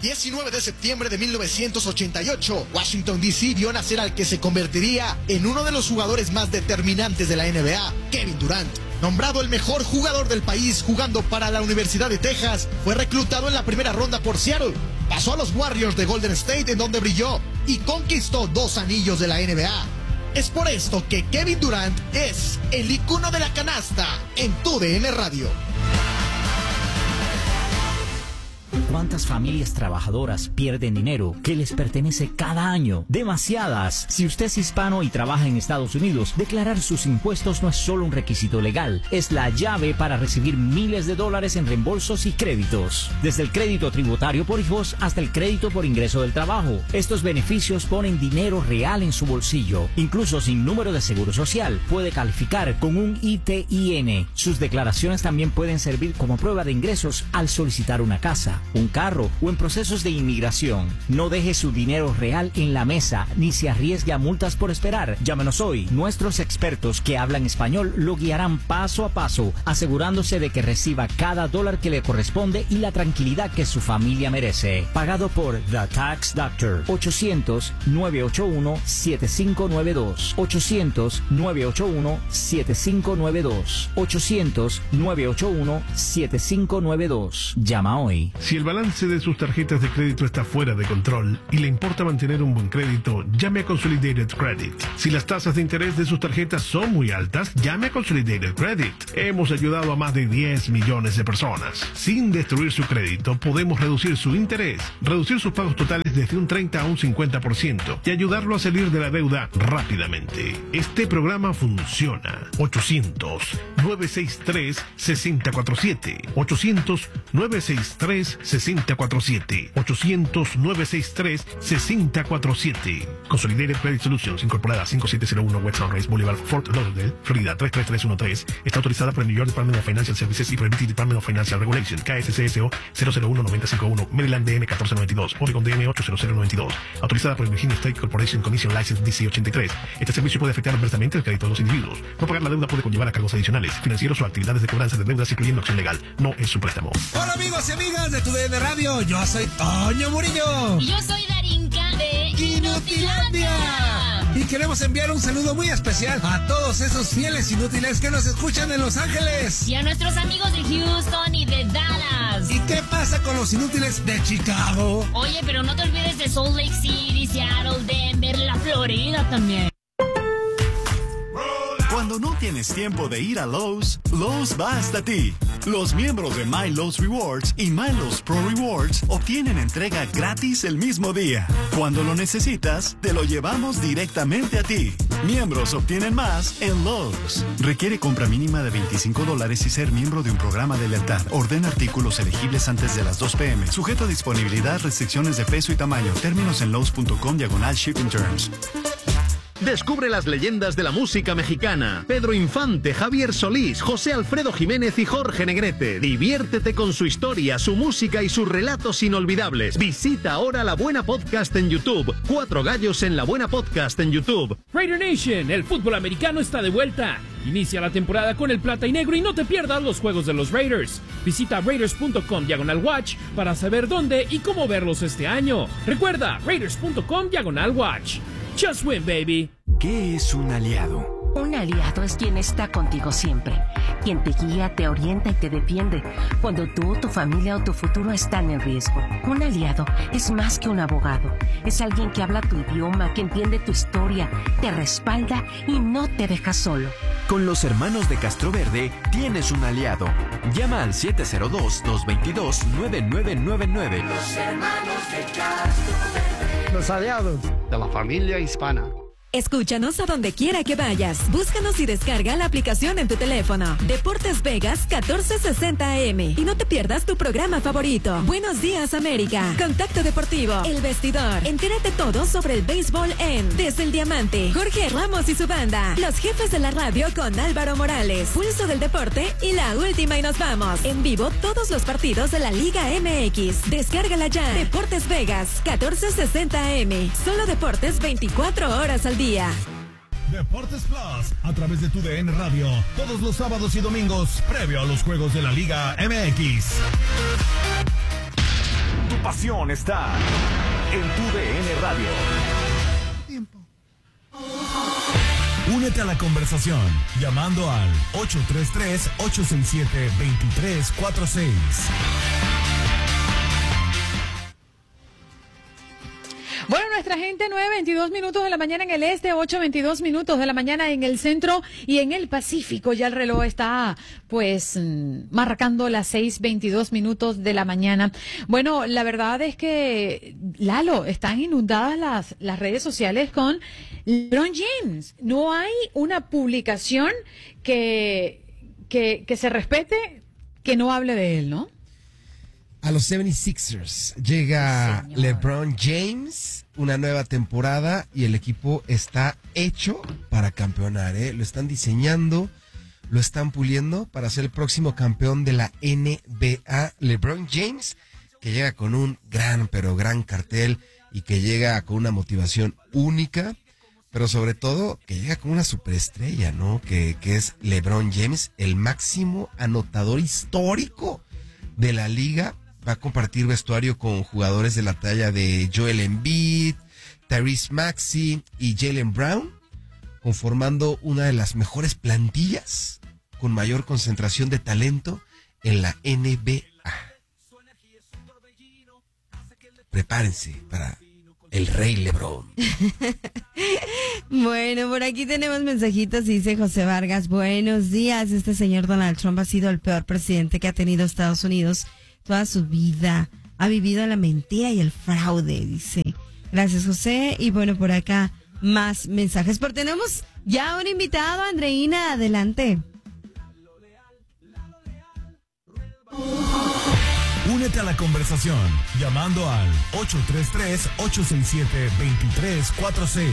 19 de septiembre de 1988, Washington D.C. vio nacer al que se convertiría en uno de los jugadores más determinantes de la NBA, Kevin Durant. Nombrado el mejor jugador del país jugando para la Universidad de Texas, fue reclutado en la primera ronda por Seattle. Pasó a los Warriors de Golden State, en donde brilló y conquistó 2 anillos de la NBA. Es por esto que Kevin Durant es el icono de la canasta en TUDN Radio. ¿Cuántas familias trabajadoras pierden dinero que les pertenece cada año? Demasiadas. Si usted es hispano y trabaja en Estados Unidos, declarar sus impuestos no es solo un requisito legal, es la llave para recibir miles de dólares en reembolsos y créditos. Desde el crédito tributario por hijos hasta el crédito por ingreso del trabajo. Estos beneficios ponen dinero real en su bolsillo. Incluso sin número de seguro social, puede calificar con un ITIN. Sus declaraciones también pueden servir como prueba de ingresos al solicitar una casa, un carro o en procesos de inmigración. No deje su dinero real en la mesa ni se arriesgue a multas por esperar. Llámenos hoy. Nuestros expertos que hablan español lo guiarán paso a paso, asegurándose de que reciba cada dólar que le corresponde y la tranquilidad que su familia merece. Pagado por The Tax Doctor. 800-981-7592. 800-981-7592. 800-981-7592. Llama hoy. Si el balance de sus tarjetas de crédito está fuera de control y le importa mantener un buen crédito, llame a Consolidated Credit. Si las tasas de interés de sus tarjetas son muy altas, llame a Consolidated Credit. Hemos ayudado a más de 10 millones de personas. Sin destruir su crédito, podemos reducir su interés, reducir sus pagos totales desde un 30 a un 50% y ayudarlo a salir de la deuda rápidamente. Este programa funciona. 800-963-6047. 800-963-6047. 800-963-6047. Consolidated Credit Solutions, incorporada 5701 West Sunrise Boulevard, Fort Lauderdale, Florida 33313. Está autorizada por el New York Department of Financial Services y por el British Department of Financial Regulation, KSCSO 001-951, Maryland DM 1492, Oregon DM 80092. Autorizada por el Virginia State Corporation Commission License DC 83. Este servicio puede afectar adversamente el crédito de los individuos. No pagar la deuda puede conllevar a cargos adicionales, financieros o actividades de cobranza de deudas, incluyendo acción legal. No es un préstamo. Hola amigos y amigas de TUDN Radio, yo soy Toño Murillo. Y yo soy Darinka de Inutilandia. Y queremos enviar un saludo muy especial a todos esos fieles inútiles que nos escuchan en Los Ángeles. Y a nuestros amigos de Houston y de Dallas. ¿Y qué pasa con los inútiles de Chicago? Oye, pero no te olvides de Salt Lake City, Seattle, Denver, la Florida también. Cuando no tienes tiempo de ir a Lowe's, Lowe's va hasta ti. Los miembros de My Lowe's Rewards y My Lowe's Pro Rewards obtienen entrega gratis el mismo día. Cuando lo necesitas, te lo llevamos directamente a ti. Miembros obtienen más en Lowe's. Requiere compra mínima de $25 y ser miembro de un programa de lealtad. Ordena artículos elegibles antes de las 2 p.m. Sujeto a disponibilidad, restricciones de peso y tamaño. Términos en Lowe's.com/shipping terms. Descubre las leyendas de la música mexicana. Pedro Infante, Javier Solís, José Alfredo Jiménez y Jorge Negrete. Diviértete con su historia, su música y sus relatos inolvidables. Visita ahora La Buena Podcast en YouTube. 4 gallos en La Buena Podcast en YouTube. Raider Nation, el fútbol americano está de vuelta. Inicia la temporada con el plata y negro y no te pierdas los juegos de los Raiders. Visita raiders.com/watch para saber dónde y cómo verlos este año. Recuerda, raiders.com/watch. Just win, baby. ¿Qué es un aliado? Un aliado es quien está contigo siempre, quien te guía, te orienta y te defiende cuando tú, tu familia o tu futuro están en riesgo. Un aliado es más que un abogado, es alguien que habla tu idioma, que entiende tu historia, te respalda y no te deja solo. Con los hermanos de Castroverde tienes un aliado. Llama al 702-222-9999. Los hermanos de Castroverde. Los aliados de la familia hispana. Escúchanos a donde quiera que vayas. Búscanos y descarga la aplicación en tu teléfono. Deportes Vegas 1460 AM. Y no te pierdas tu programa favorito. Buenos días, América. Contacto Deportivo. El Vestidor. Entérate todo sobre el béisbol en Desde el Diamante. Jorge Ramos y su banda. Los jefes de la radio con Álvaro Morales. Pulso del deporte y la última y nos vamos. En vivo todos los partidos de la Liga MX. Descárgala ya. Deportes Vegas 1460 AM. Solo deportes 24 horas al día. Deportes Plus, a través de TUDN Radio, todos los sábados y domingos, previo a los juegos de la Liga MX. Tu información está en tu DN Radio. Únete a la conversación llamando al 833-867-2346. Bueno, nuestra gente, 9:22 minutos de la mañana en el este, 8:22 minutos de la mañana en el centro y en el Pacífico. Ya el reloj está, pues, marcando las 6:22 minutos de la mañana. Bueno, la verdad es que, Lalo, están inundadas las redes sociales con LeBron James. No hay una publicación que se respete que no hable de él, ¿no? A los 76ers llega LeBron James, una nueva temporada y el equipo está hecho para campeonar, ¿eh? Lo están diseñando, lo están puliendo para ser el próximo campeón de la NBA. LeBron James, que llega con un gran cartel y que llega con una motivación única, pero sobre todo que llega con una superestrella, ¿no? Que es LeBron James, el máximo anotador histórico de la liga. Va a compartir vestuario con jugadores de la talla de Joel Embiid, Tyrese Maxey y Jaylen Brown, conformando una de las mejores plantillas con mayor concentración de talento en la NBA. Prepárense para el Rey LeBron. Bueno, por aquí tenemos mensajitos, dice José Vargas. Buenos días, este señor Donald Trump ha sido el peor presidente que ha tenido Estados Unidos toda su vida. Ha vivido la mentira y el fraude, dice. Gracias, José. Y bueno, por acá más mensajes. Pero tenemos ya un invitado, Andreina, adelante. Únete a la conversación llamando al 833-867-2346.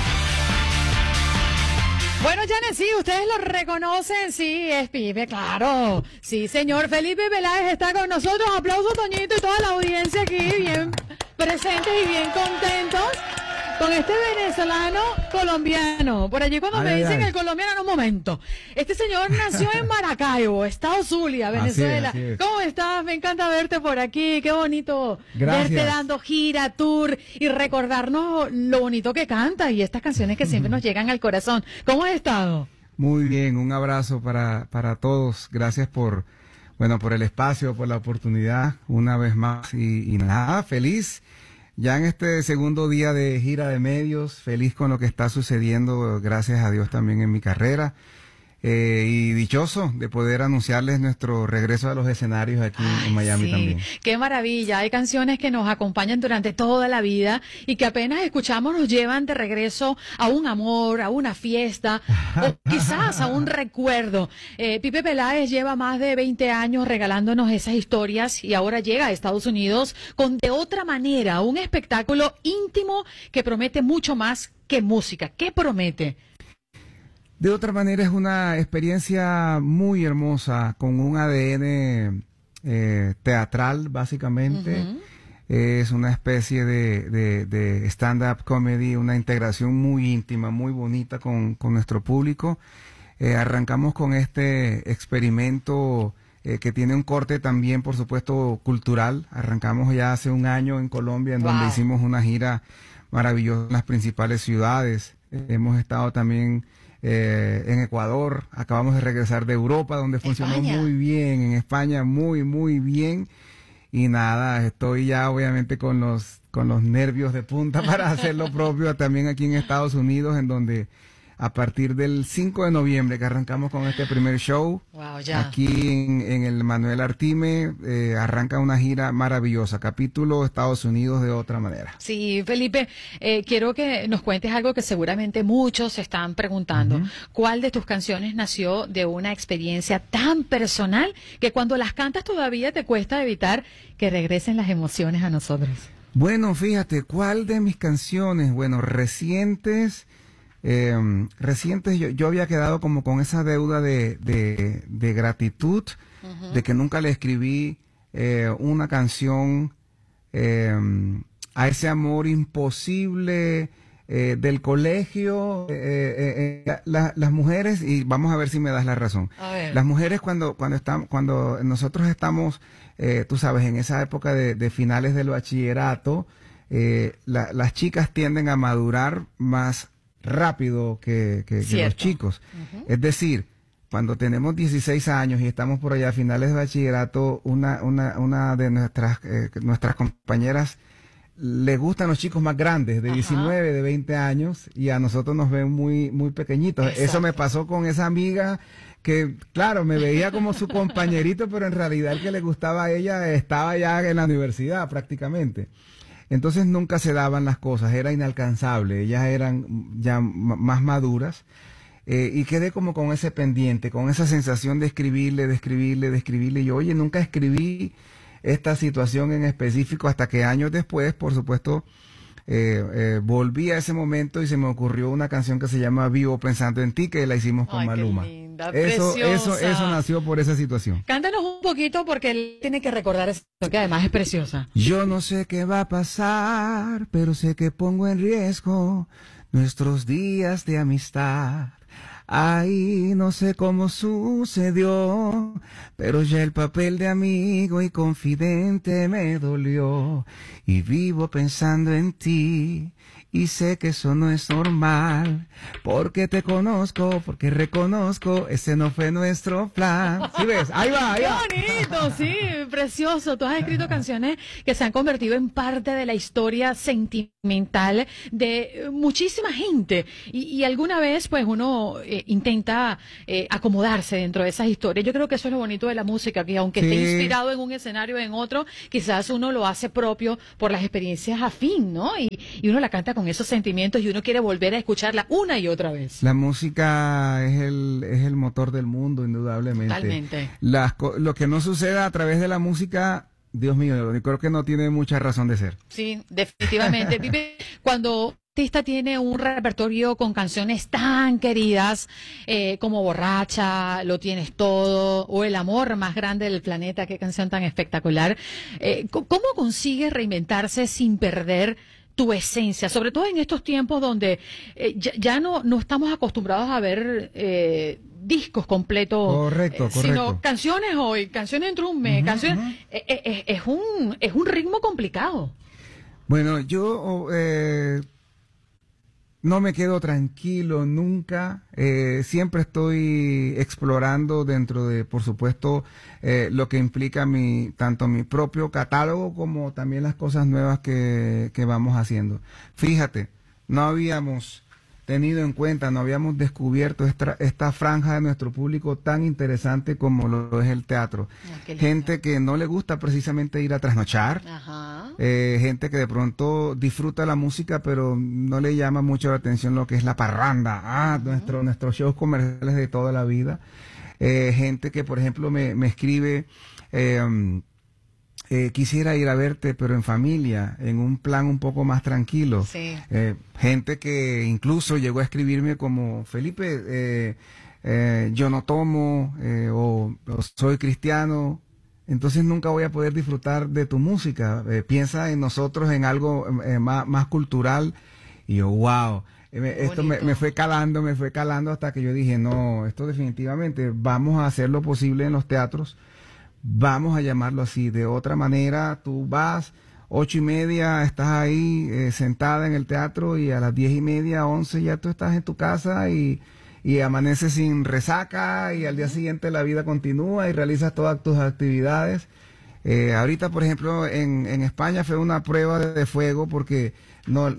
Bueno, Janet, sí, ustedes lo reconocen, sí, es Pipe, claro. Sí, señor, Felipe Peláez está con nosotros. Aplausos, Toñito, y toda la audiencia aquí, bien presentes y bien contentos con este venezolano colombiano. Por allí cuando me dicen el colombiano, en un momento. Este señor nació en Maracaibo, Estado Zulia, Venezuela. Así es. ¿Cómo estás? Me encanta verte por aquí. Qué bonito verte dando gira, tour y recordarnos lo bonito que cantas y estas canciones que siempre nos llegan al corazón. ¿Cómo has estado? Muy bien, un abrazo para todos. Gracias por el espacio, por la oportunidad una vez más y nada, feliz. Ya en este segundo día de gira de medios, feliz con lo que está sucediendo, gracias a Dios también en mi carrera. Y dichoso de poder anunciarles nuestro regreso a los escenarios aquí en Miami también. Qué maravilla, hay canciones que nos acompañan durante toda la vida y que apenas escuchamos nos llevan de regreso a un amor, a una fiesta o quizás a un recuerdo. Pipe Peláez lleva más de 20 años regalándonos esas historias y ahora llega a Estados Unidos con De Otra Manera, un espectáculo íntimo que promete mucho más que música. ¿Qué promete? De Otra Manera es una experiencia muy hermosa, con un ADN teatral, básicamente. Es una especie de stand-up comedy, una integración muy íntima, muy bonita con nuestro público. Arrancamos con este experimento que tiene un corte también, por supuesto, cultural. Arrancamos ya hace un año en Colombia, en donde hicimos una gira maravillosa en las principales ciudades. Hemos estado también en Ecuador, acabamos de regresar de Europa, donde funcionó muy bien, en España muy, muy bien, y nada, estoy ya obviamente con los nervios de punta para hacer lo propio también aquí en Estados Unidos, en donde a partir del 5 de noviembre que arrancamos con este primer show, aquí en el Manuel Artime, arranca una gira maravillosa, capítulo Estados Unidos de Otra Manera. Sí, Felipe, quiero que nos cuentes algo que seguramente muchos se están preguntando. ¿Cuál de tus canciones nació de una experiencia tan personal que cuando las cantas todavía te cuesta evitar que regresen las emociones a nosotros? Bueno, fíjate, ¿cuál de mis canciones? Bueno, recientes yo había quedado como con esa deuda de gratitud, de que nunca le escribí una canción a ese amor imposible, del colegio, las mujeres, y vamos a ver si me das la razón. Las mujeres cuando nosotros estamos, tú sabes, en esa época de finales del bachillerato, las chicas tienden a madurar más rápido que los chicos. Es decir, cuando tenemos 16 años y estamos por allá a finales de bachillerato, una de nuestras compañeras le gustan los chicos más grandes, de 19, de 20 años, y a nosotros nos ven muy, muy pequeñitos. Exacto. Eso me pasó con esa amiga que, claro, me veía como su compañerito, pero en realidad el que le gustaba a ella estaba ya en la universidad prácticamente. Entonces nunca se daban las cosas, era inalcanzable, ellas eran ya más maduras. Y quedé como con ese pendiente, con esa sensación de escribirle, y yo, oye, nunca escribí esta situación en específico hasta que años después, por supuesto, volví a ese momento y se me ocurrió una canción que se llama Vivo Pensando en Ti, que la hicimos con Maluma. Qué linda, eso nació por esa situación. Cántanos un poquito porque él tiene que recordar esto, que además es preciosa. Yo no sé qué va a pasar, pero sé que pongo en riesgo nuestros días de amistad. Ay, no sé cómo sucedió, pero ya el papel de amigo y confidente me dolió. Y vivo pensando en ti, y sé que eso no es normal, porque te conozco, porque reconozco, ese no fue nuestro plan. ¿Sí ves? Ahí va, ahí va. ¡Qué bonito! Sí, precioso. Tú has escrito canciones que se han convertido en parte de la historia sentimental de muchísima gente. Y alguna vez, pues, uno intenta acomodarse dentro de esas historias. Yo creo que eso es lo bonito de la música, que aunque esté inspirado en un escenario o en otro, quizás uno lo hace propio por las experiencias afín, ¿no? Y uno la canta con esos sentimientos y uno quiere volver a escucharla una y otra vez. La música es el motor del mundo, indudablemente. Totalmente. Lo que no suceda a través de la música, Dios mío, yo creo que no tiene mucha razón de ser. Sí, definitivamente. Vive cuando un artista tiene un repertorio con canciones tan queridas como Borracha, Lo Tienes Todo, o El Amor Más Grande del Planeta, qué canción tan espectacular. ¿Cómo consigues reinventarse sin perder tu esencia, sobre todo en estos tiempos donde ya no estamos acostumbrados a ver discos completos, correcto. sino canciones hoy, canciones dentro de un mes, canciones, es un ritmo complicado. Bueno, yo no me quedo tranquilo nunca, siempre estoy explorando dentro de, por supuesto, lo que implica tanto mi propio catálogo como también las cosas nuevas que vamos haciendo. Fíjate, no habíamos tenido en cuenta, no habíamos descubierto esta franja de nuestro público tan interesante como lo es el teatro. Gente que no le gusta precisamente ir a trasnochar, gente que de pronto disfruta la música pero no le llama mucho la atención lo que es la parranda, nuestros shows comerciales de toda la vida. Gente que, por ejemplo, me escribe... quisiera ir a verte, pero en familia, en un plan un poco más tranquilo. Sí. Gente que incluso llegó a escribirme como, Felipe, yo no tomo, o soy cristiano, entonces nunca voy a poder disfrutar de tu música. Piensa en nosotros, en algo más cultural. Y yo, wow. Esto me fue calando hasta que yo dije, no, esto definitivamente vamos a hacer lo posible en los teatros. Vamos a llamarlo así, de otra manera, tú vas, 8:30, estás ahí sentada en el teatro y a las 10:30, 11 ya tú estás en tu casa y amaneces sin resaca y al día siguiente la vida continúa y realizas todas tus actividades. Ahorita, por ejemplo, en España fue una prueba de fuego porque nos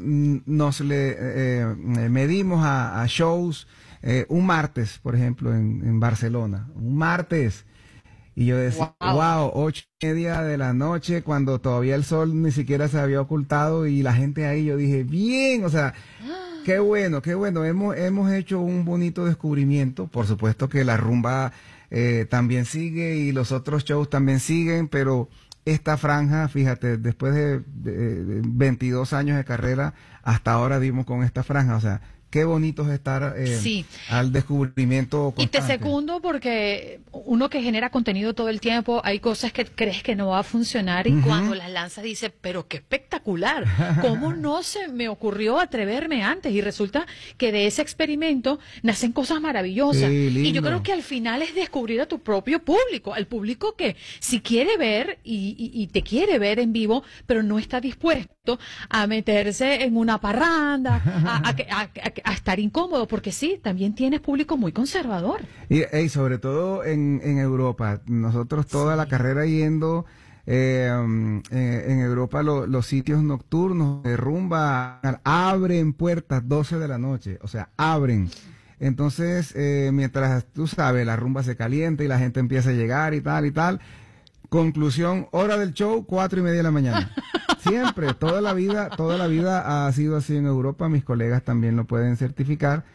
medimos a shows un martes, por ejemplo, en Barcelona, un martes. Y yo decía, wow, 8:30 de la noche, cuando todavía el sol ni siquiera se había ocultado y la gente ahí, yo dije, bien, o sea, qué bueno, hemos hecho un bonito descubrimiento. Por supuesto que la rumba también sigue y los otros shows también siguen, pero esta franja, fíjate, después de 22 años de carrera, hasta ahora dimos con esta franja, o sea, qué bonito es estar Sí. al descubrimiento Y te constante. secundo porque uno que genera contenido todo el tiempo, hay cosas que crees que no va a funcionar y Ujú. cuando las lanzas dices, pero qué espectacular, ¿cómo no se me ocurrió atreverme antes? Y resulta que de ese experimento nacen cosas maravillosas. Sí, Y yo lindo. creo que al final es descubrir a tu propio público, al público que si quiere ver y te quiere ver en vivo, pero no está dispuesto a meterse en una parranda, a estar incómodo, porque sí, también tienes público muy conservador. Y sobre todo en Europa, nosotros toda la carrera yendo en Europa los sitios nocturnos de rumba abren puertas 12 de la noche, o sea, abren. Entonces, mientras tú sabes, la rumba se calienta y la gente empieza a llegar y tal, conclusión, hora del show, 4:30 de la mañana. Siempre, toda la vida ha sido así en Europa, mis colegas también lo pueden certificar.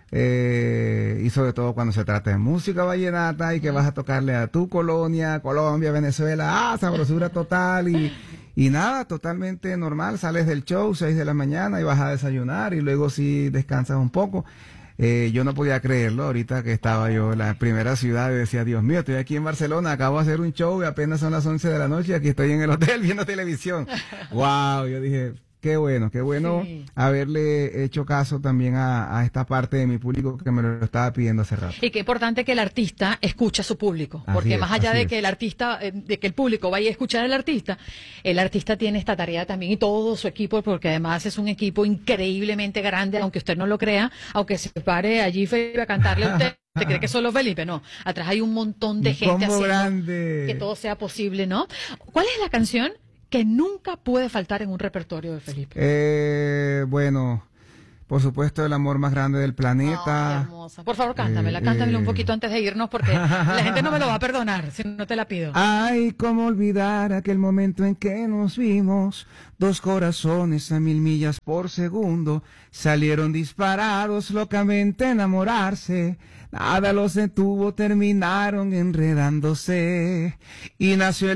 Y sobre todo cuando se trata de música vallenata y que vas a tocarle a tu colonia, Colombia, Venezuela, sabrosura total y nada, totalmente normal, sales del show 6 de la mañana y vas a desayunar y luego sí descansas un poco. Yo no podía creerlo ahorita que estaba yo en la primera ciudad y decía, Dios mío, estoy aquí en Barcelona, acabo de hacer un show y apenas son las 11 de la noche y aquí estoy en el hotel viendo televisión. Wow, yo dije, qué bueno Sí. haberle hecho caso también a esta parte de mi público que me lo estaba pidiendo hace rato. Y qué importante que el artista escuche a su público, Así porque es, más allá así de es. que el artista, de que el público vaya a escuchar al artista, el artista tiene esta tarea también y todo su equipo, porque además es un equipo increíblemente grande, aunque usted no lo crea, aunque se pare allí Felipe a cantarle a usted. ¿Te cree que solo Felipe? No, atrás hay un montón de Un gente combo haciendo grande. que todo sea posible, ¿no? ¿Cuál es la canción que nunca puede faltar en un repertorio de Felipe? Bueno, por supuesto, el amor más grande del planeta. Ay, hermosa. Por favor, cántamela un poquito antes de irnos, porque la gente no me lo va a perdonar si no te la pido. Ay, cómo olvidar aquel momento en que nos vimos, dos corazones a 1000 millas por segundo, salieron disparados locamente a enamorarse, nada los detuvo, terminaron enredándose, y nació el